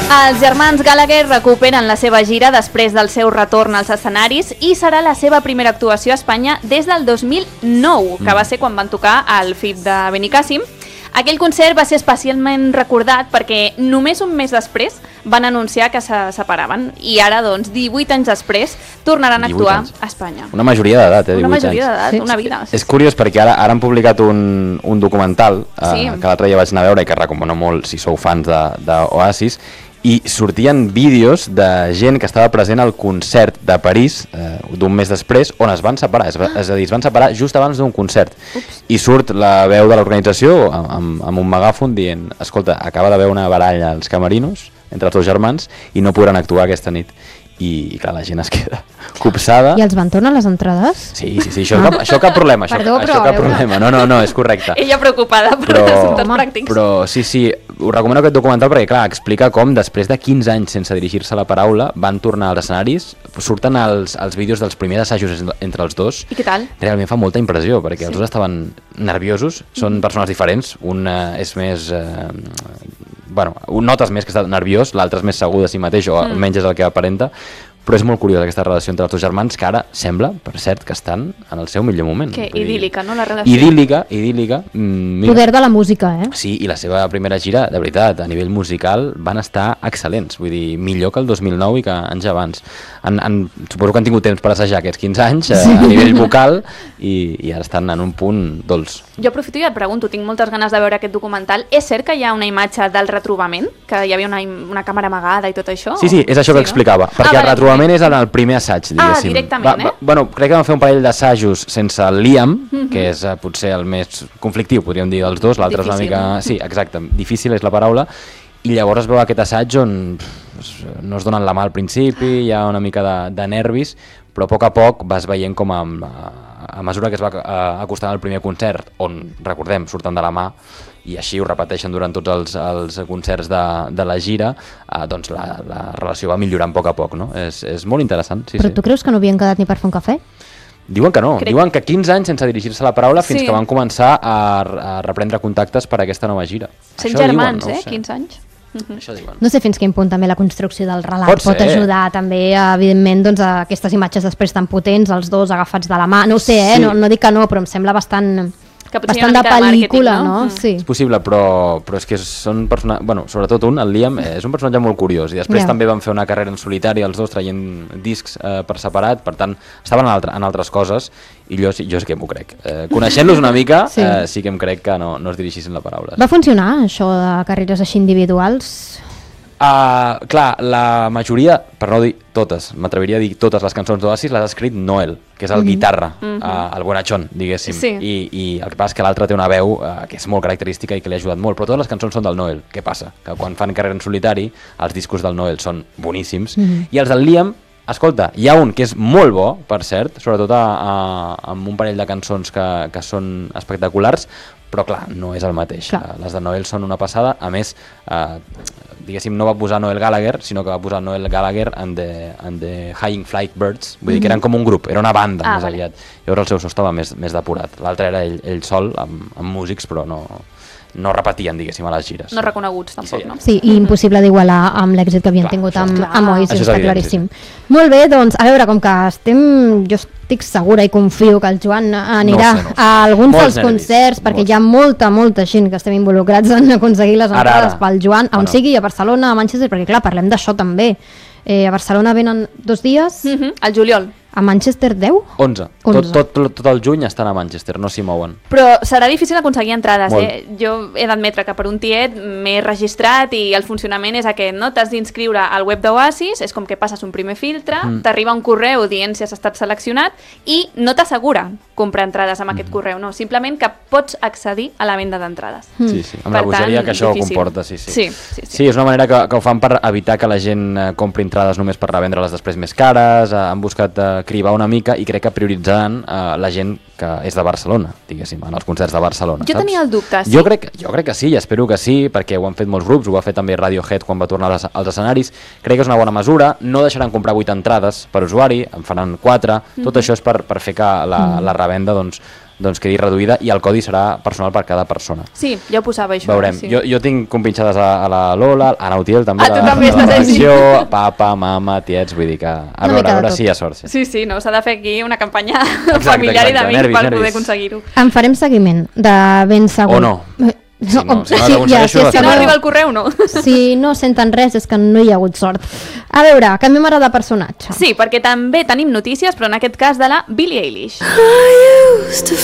Els germans Gallagher recuperen la seva gira després del seu retorn als escenaris i serà la seva primera actuació a Espanya des del 2009, que va ser quan van tocar al FIP de Benicàssim. Aquell concert va ser especialment recordat perquè només un mes després van anunciar que se separaven i ara, doncs, 18 anys després, tornaran a actuar a Espanya. Una majoria d'edat, 18 anys. Una majoria d'edat, una vida. És curiós perquè ara han publicat un documental que l'altre dia vaig anar a veure i que recomano molt si sou fans d'Oasis, i sortien vídeos de gent que estava present al concert de París d'un mes després on es van separar, és a dir, es van separar just abans d'un concert. I surt la veu de l'organització amb un megàfon dient, escolta, acaba d'haver una baralla als camerinos entre els dos germans i no podran actuar aquesta nit. I clar, la gent es queda copsada. I els van tornar les entrades? Sí, això cap problema. Perdó, això cap problema. No, és correcte. Ella preocupada per assumptes pràctics. Però sí, us recomano aquest documental perquè clar, explica com després de 15 anys sense dirigir-se a la paraula van tornar als escenaris, surten els vídeos dels primers assajos entre els dos. I què tal? Realment fa molta impressió perquè els dos estaven nerviosos, són persones diferents, un és més... notes més que està nerviós, l'altre és més segur de si mateix, o almenys és el que aparenta, però és molt curiosa aquesta relació entre els dos germans que ara sembla, per cert, que estan en el seu millor moment. Que idíl·lica, no, la relació? Idíl·lica. Poder de la música, eh? Sí, i la seva primera gira, de veritat, a nivell musical, van estar excel·lents, vull dir, millor que el 2009 i que anys abans. Suposo que han tingut temps per assajar aquests 15 anys a nivell vocal i ara estan en un punt dolç. Jo aprofito i et pregunto, tinc moltes ganes de veure aquest documental. És cert que hi ha una imatge del retrobament? Que hi havia una càmera amagada i tot això? Sí, és això que explicava, perquè el retrobament és en el primer assaig, diguéssim. Directament, Crec que van fer un parell d'assajos sense el Liam, que és potser el més conflictiu, podríem dir, dels dos, l'altre és una mica... Sí, exacte, difícil és la paraula, i llavors es veu aquest assaig on no es donen la mà al principi, hi ha una mica de nervis, però a poc vas veient com a mesura que es va acostant al primer concert, on, recordem, surten de la mà, i així ho repeteixen durant tots els concerts de la gira, doncs la relació va millorant a poc, no? És molt interessant, sí. Però tu creus que no havien quedat ni per fer un cafè? Diuen que no, diuen que 15 anys sense dirigir-se a la paraula fins que van començar a reprendre contactes per a aquesta nova gira. Sent germans, 15 anys. Això diuen. No sé fins quin punt també la construcció del relat pot ajudar també, evidentment, doncs, a aquestes imatges després tan potents, els dos agafats de la mà, no ho sé, no dic que no, però em sembla bastant de pel·lícula, no? Sí. És possible, però és que són personatges... Bueno, sobretot el Liam, és un personatge molt curiós i després també van fer una carrera en solitari els dos traient discs per separat, per tant, estaven en altres coses i jo sí que m'ho crec. Coneixent-los una mica, sí que em crec que no es dirigissin la paraula. Va funcionar, això de carreres així individuals? Clar, la majoria, per no dir totes, m'atreviria a dir totes les cançons d'Oasis les ha escrit Noel, que és el guitarra, el bonachón, diguéssim. I el que passa és que l'altre té una veu que és molt característica i que li ha ajudat molt, però totes les cançons són del Noel. Què passa? Que quan fan carrera en solitari, els discos del Noel són boníssims, i els del Liam, escolta, hi ha un que és molt bo, per cert, sobretot amb un parell de cançons que són espectaculars, però clar, no és el mateix. Les de Noel són una passada, a més, diguéssim, no va posar Noel Gallagher, sinó que va posar Noel Gallagher and the High Flight Birds, vull dir que eren com un grup, era una banda més aviat. Llavors el seu so estava més depurat. L'altre era ell sol, amb músics, però no repetien, diguéssim, a les gires. No reconeguts, tampoc, no? Sí, i impossible d'igualar amb l'èxit que havien tingut amb Oasis, està claríssim. Molt bé, doncs, a veure, com que jo estic segura i confio que el Joan anirà a alguns dels concerts, perquè hi ha molta gent que estem involucrats en aconseguir les entrades pel Joan, on sigui, a Barcelona, a Manchester, perquè clar, parlem d'això també. A Barcelona venen 2 dies. Al juliol. A Manchester 10? 11. Tot el juny estan a Manchester, no s'hi mouen. Però serà difícil aconseguir entrades, Jo he d'admetre que per un tiet m'he registrat i el funcionament és aquest, no? T'has d'inscriure al web d'Oasis, és com que passes un primer filtre, t'arriba un correu dient si has estat seleccionat i no t'assegura comprar entrades amb aquest correu, no, simplement que pots accedir a la venda d'entrades. Sí, amb la bogeria que això comporta, sí. Sí, és una manera que ho fan per evitar que la gent compri entrades només per revendre-les després més cares, han buscat cribar una mica i crec que prioritzaran la gent que és de Barcelona, diguéssim, en els concerts de Barcelona. Jo tenia el dubte, sí? Jo crec que sí, i espero que sí, perquè ho han fet molts grups, ho va fer també Radiohead quan va tornar als escenaris. Crec que és una bona mesura, no deixaran comprar 8 entrades per usuari, en faran 4, tot això és per fer que la revenda doncs, doncs quedi reduïda i el codi serà personal per cada persona. Sí, ja ho posava això. Veurem. Sí. Jo tinc compinxades a la Lola, a Nautiel també, tu també estàs així. Papa, mama, tiets, vull dir que a veure si hi ha sort. Sí, no, s'ha de fer aquí una campanya familiar i d'amics per poder aconseguir-ho. En farem seguiment de ben segur. O no. Si no arriba el correu, no. Si no senten res és que no hi ha hagut sort. A veure, canviem ara de personatge. Sí, perquè també tenim notícies, però en aquest cas de la Billie Eilish.